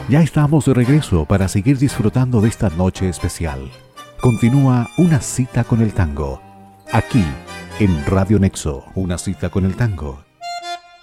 Ya estamos de regreso para seguir disfrutando de esta noche especial. Continúa Una cita con el tango, aquí en Radio Nexo. Una cita con el tango